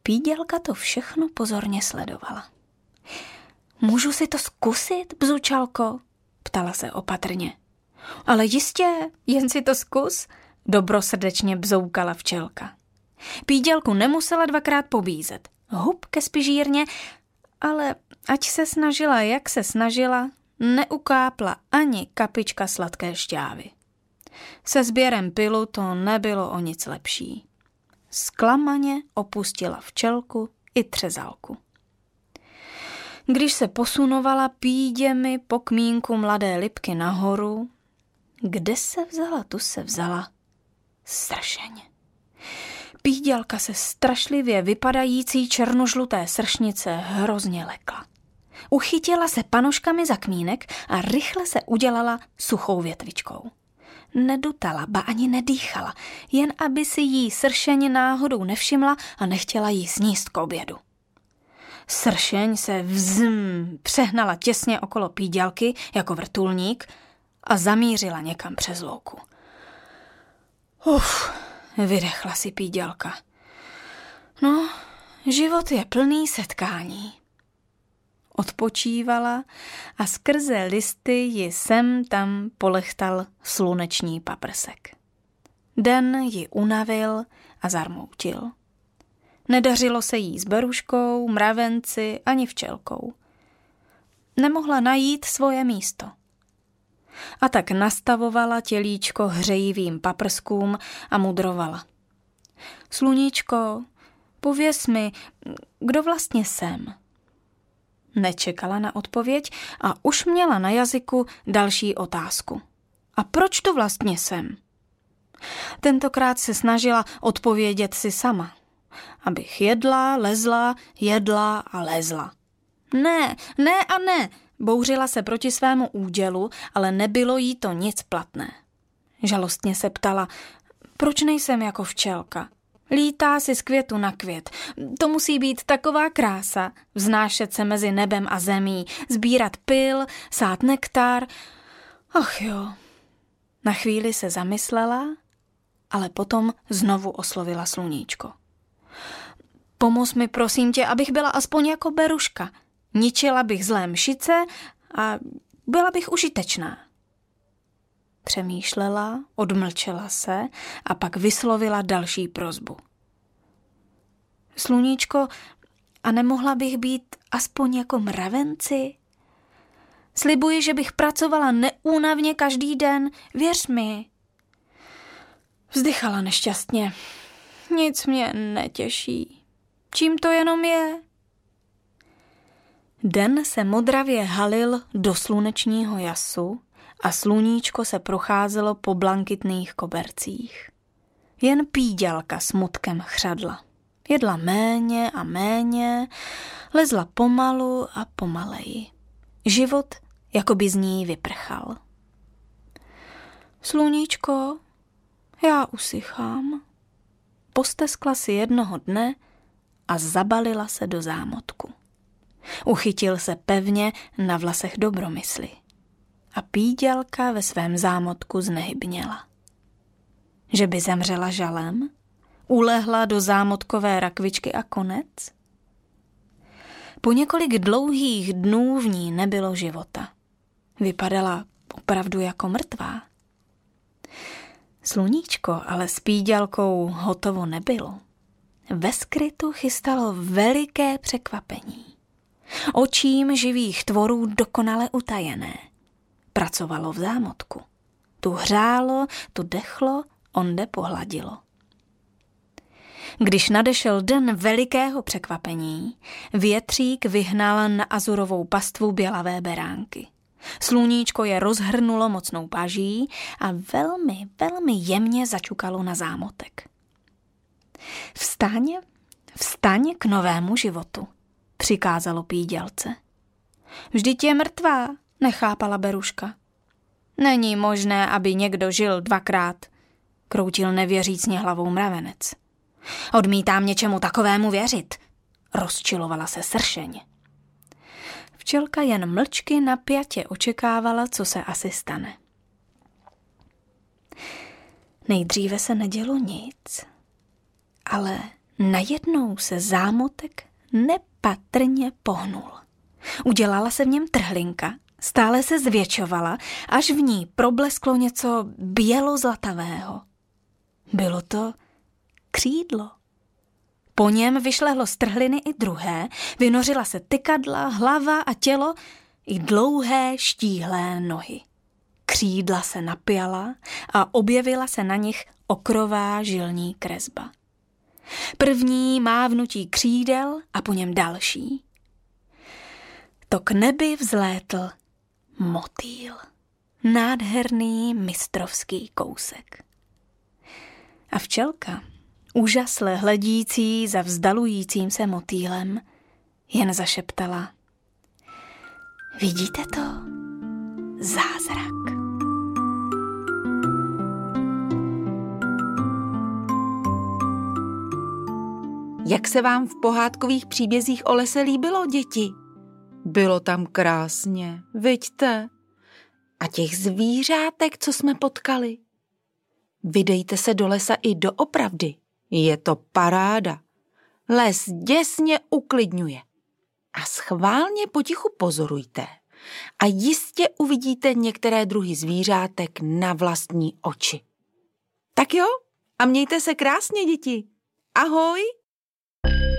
Pídělka to všechno pozorně sledovala. Můžu si to zkusit, bzučalko? Ptala se opatrně. Ale jistě, jen si to zkus, dobrosrdečně bzoukala včelka. Pídělku nemusela dvakrát pobízet. Hup ke spižírně, ale ať se snažila, jak se snažila, neukápla ani kapička sladké šťávy. Se sběrem pylu to nebylo o nic lepší. Zklamaně opustila včelku i třezalku. Když se posunovala píděmi po kmínku mladé lipky nahoru, kde se vzala, tu se vzala sršeň. Pídělka se strašlivě vypadající černožluté sršnice hrozně lekla. Uchytila se panoškami za kmínek a rychle se udělala suchou větvičkou. Nedutala, ba ani nedýchala, jen aby si jí sršeň náhodou nevšimla a nechtěla jí sníst k obědu. Sršeň se přehnala těsně okolo pídělky jako vrtulník a zamířila někam přes louku. Vydechla si pídělka. No, život je plný setkání. Odpočívala a skrze listy ji sem tam polechtal sluneční paprsek. Den ji unavil a zarmoutil. Nedařilo se jí s beruškou, mravenci ani včelkou. Nemohla najít svoje místo. A tak nastavovala tělíčko hřejivým paprskům a mudrovala. Sluníčko, pověz mi, kdo vlastně jsem? Nečekala na odpověď a už měla na jazyku další otázku. A proč to vlastně jsem? Tentokrát se snažila odpovědět si sama. Abych jedla, a lezla. Ne, bouřila se proti svému údělu, ale nebylo jí to nic platné. Žalostně se ptala, proč nejsem jako včelka? Lítá si z květu na květ. To musí být taková krása, vznášet se mezi nebem a zemí, sbírat pyl, sát nektar. Ach jo. Na chvíli se zamyslela, ale potom znovu oslovila sluníčko. Pomoz mi, prosím tě, abych byla aspoň jako beruška. Ničila bych zlé mšice a byla bych užitečná. Přemýšlela, odmlčela se a pak vyslovila další prosbu. Sluníčko, a nemohla bych být aspoň jako mravenci? Slibuji, že bych pracovala neúnavně každý den, věř mi. Vzdychala nešťastně. Nic mě netěší. Čím to jenom je? Den se modravě halil do slunečního jasu a sluníčko se procházelo po blankitných kobercích. Jen pídělka smutkem chřadla. Jedla méně a méně, lezla pomalu a pomaleji. Život jako by z ní vyprchal. Sluníčko, já usychám. Posteskla si jednoho dne a zabalila se do zámotku. Uchytil se pevně na vlasech Dobromysly. A pídělka ve svém zámotku znehybněla. Že by zemřela žalem? Ulehla do zámotkové rakvičky a konec? Po několik dlouhých dnů v ní nebylo života. Vypadala opravdu jako mrtvá. Sluníčko ale s pídělkou hotovo nebylo. Ve skrytu chystalo veliké překvapení. Očím živých tvorů dokonale utajené. Pracovalo v zámotku. Tu hřálo, tu dechlo, onde pohladilo. Když nadešel den velikého překvapení, větřík vyhnal na azurovou pastvu bělavé beránky. Sluníčko je rozhrnulo mocnou paží a velmi, velmi jemně začukalo na zámotek. Vstaň k novému životu, přikázalo pídělce. Vždyť je mrtvá, nechápala beruška. Není možné, aby někdo žil dvakrát, kroutil nevěřícně hlavou mravenec. Odmítám něčemu takovému věřit, rozčilovala se sršeň. Včelka jen mlčky napjatě očekávala, co se asi stane. Nejdříve se nedělo nic, ale Najednou se zámotek nepatrně pohnul. Udělala se v něm trhlinka, stále se zvětšovala, až v ní problesklo něco bělozlatavého. Bylo to křídlo. Po něm vyšlehlo z trhliny i druhé, vynořila se tykadla, hlava a tělo i dlouhé štíhlé nohy. Křídla se napjala a objevila se na nich okrová žilní kresba. První mávnutí křídel a po něm další. To k nebi vzlétl motýl. Nádherný mistrovský kousek. A včelka, úžasle hledící za vzdalujícím se motýlem, jen zašeptala: Vidíte to? Zázrak. Jak se vám v pohádkových příbězích o lese líbilo, děti? Bylo tam krásně, viďte? A těch zvířátek, co jsme potkali? Vydejte se do lesa i doopravdy. Je to paráda. Les děsně uklidňuje. A schválně potichu pozorujte. A jistě uvidíte některé druhy zvířátek na vlastní oči. Tak jo, a mějte se krásně, děti. Ahoj!